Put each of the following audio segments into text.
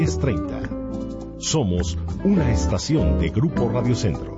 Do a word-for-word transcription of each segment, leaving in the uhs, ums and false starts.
diez treinta. Somos una estación de Grupo Radio Centro.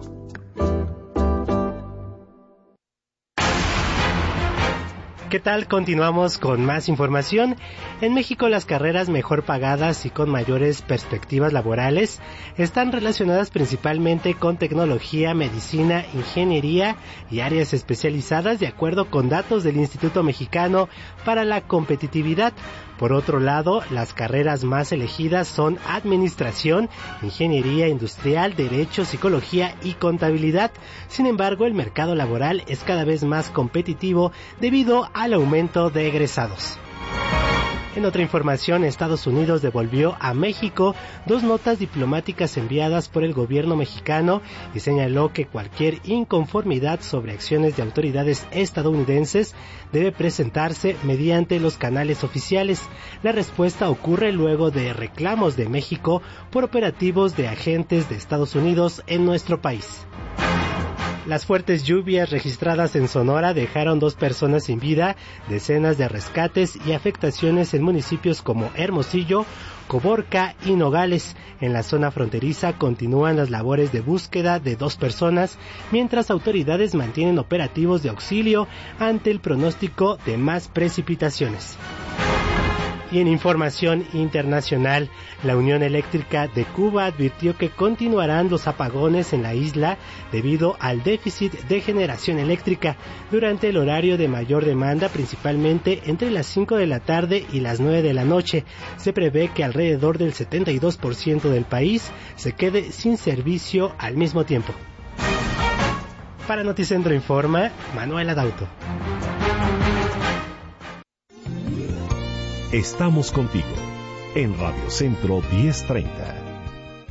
¿Qué tal? Continuamos con más información. En México, las carreras mejor pagadas y con mayores perspectivas laborales están relacionadas principalmente con tecnología, medicina, ingeniería y áreas especializadas, de acuerdo con datos del Instituto Mexicano para la Competitividad. Por otro lado, las carreras más elegidas son administración, ingeniería industrial, derecho, psicología y contabilidad. Sin embargo, el mercado laboral es cada vez más competitivo debido al aumento de egresados. En otra información, Estados Unidos devolvió a México dos notas diplomáticas enviadas por el gobierno mexicano y señaló que cualquier inconformidad sobre acciones de autoridades estadounidenses debe presentarse mediante los canales oficiales. La respuesta ocurre luego de reclamos de México por operativos de agentes de Estados Unidos en nuestro país. Las fuertes lluvias registradas en Sonora dejaron dos personas sin vida, decenas de rescates y afectaciones en municipios como Hermosillo, Coborca y Nogales. En la zona fronteriza continúan las labores de búsqueda de dos personas, mientras autoridades mantienen operativos de auxilio ante el pronóstico de más precipitaciones. Y en información internacional, la Unión Eléctrica de Cuba advirtió que continuarán los apagones en la isla debido al déficit de generación eléctrica durante el horario de mayor demanda, principalmente entre las cinco de la tarde y las nueve de la noche. Se prevé que alrededor del setenta y dos por ciento del país se quede sin servicio al mismo tiempo. Para Noticentro Informa, Manuel Adauto. Estamos contigo en Radio Centro diez treinta.